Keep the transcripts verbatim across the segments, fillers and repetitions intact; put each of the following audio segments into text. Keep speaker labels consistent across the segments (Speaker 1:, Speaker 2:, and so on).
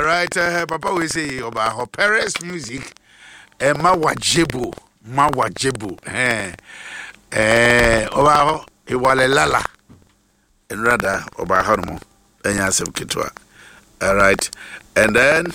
Speaker 1: right, uh, Papa we say about Paris music. Eh, Mawajibu, Mawajibu. Eh, eh, Obaho, Iwale Lala. And rather, Obahomo, and Yasem Kitwa. All right, and then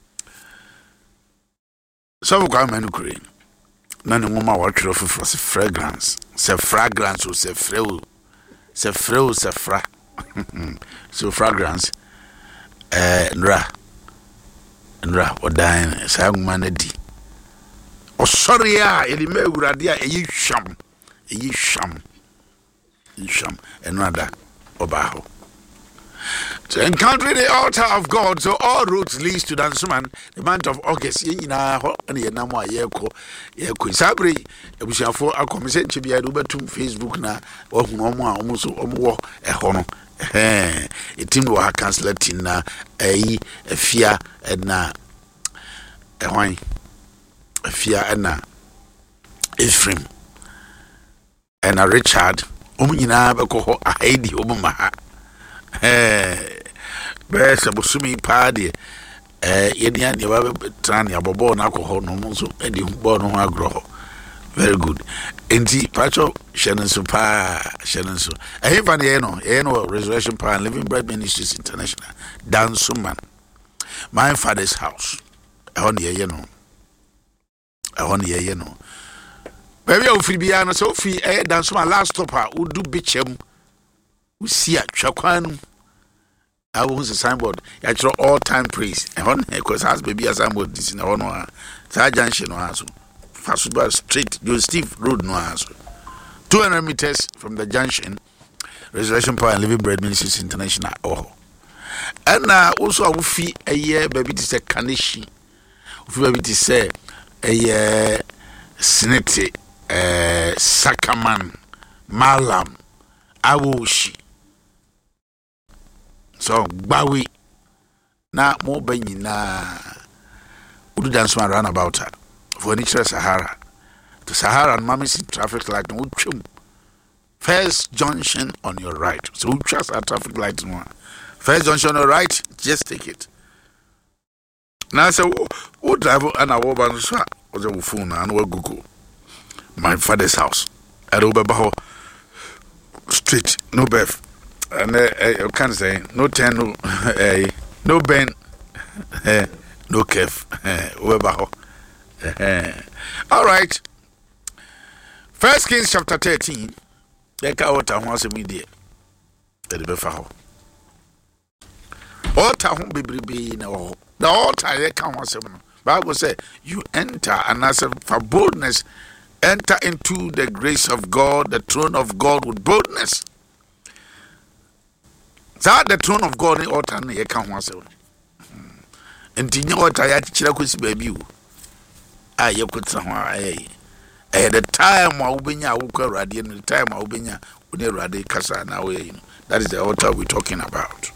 Speaker 1: some government green. None of my water for fragrance. Say fragrance or say frail. Say frail, say fra. So fragrance. Eh, Nra. Nra, or dying, sang manady. Oh, sorry, ah, it may radia a ye sham, a ye sham, ye sham, and rather, Obaho. To encounter the altar of God, so all roads leads to Dansuman, the month of August, in a hot and a number yeko, yeko, Sabri, a wish for a conversation to be a Uber to Facebook now, or no more, almost a more a honor. Eh, a team will have cancelled in a fear and na a wine. Fear and Ephraim and a Richard, Umina Bako, a Heidi Umama. Eh, Bears a Busumi party, eh, Indian, Tanya, Bobo, alcohol, no monso, and you born on agro. Very good. And the Pacho, Shannon Super, Shannon Su. I have an Eno, Eno, Resurrection Power, Living Bread Ministries International, Dan Suman. My father's house, on the Eno. I want to hear you know. Maybe I'll be an Sophie, eh, dance my last stopper, would do bitchem. We see a chakwan. I was a signboard, at your all time praise. And one, because has baby as I'm with this in honor. Sergeant no answer. Fast street, you Steve Road no answer. two hundred meters from the junction, Resurrection Power and Living Bread Ministries International. Oh, and now also I will fee a year, baby, to say Kanishi. Baby, to say. A snitty, a Sakaman, Malam, Awushi. So, Bawi, na more benny na. Would dance my runabout her for nature Sahara. To Sahara and Mammy's traffic light, no chum. First junction on your right. So, we trust our traffic light. First junction on your right, just take it. Now, so, what driver and a woman was a phone and what Google. My father's house at Oberbaho Street, no Beth, and I can't say no ten, no, uh, no Ben, uh, no Kev, Oberbaho. All right. First Kings chapter thirteen. They got out once a media. At the Befaho. All town be no. The altar they come once a Bible says you enter and as a for boldness enter into the grace of God, the throne of God with boldness. That the throne of God in altar they come once a and in your altar ya chira kwesi baby ah you could somewhere eh at the time wa ubenya ukwa radi and the time wa ubenya une radi kasa na we you know that is the altar we're talking about.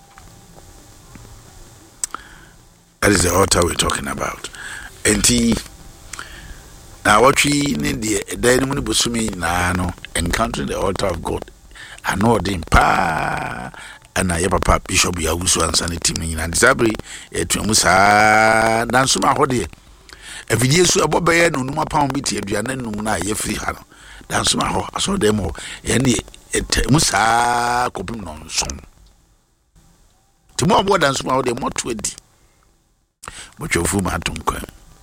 Speaker 1: That is the altar we're talking about. And he now what we need the dynamite busumi na no encountering the altar of God. I know the pa and I papa Bishop Yawusu and Sanity and Sabri to Musa Dansuma Hodi. A video so about Bayan no more pound beat you and then no ye free hano. Dansuma ho I saw them all and Musa copim non song. Tomorrow more than small they more twenty. But your food had to come.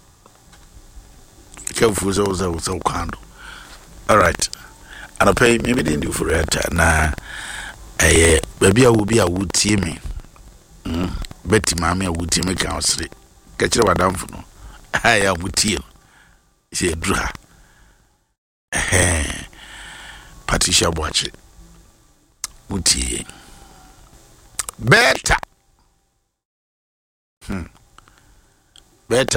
Speaker 1: Careful, so so so kind. All right, and I pay maybe didn't do for it. Nah, eh, baby, I will be a wood team. Hm, Betty, mammy, a wood team council. Catch your down for no. I am with you. She dra. Eh, Patricia, watch it. Mutie. Better. Hmm. Better.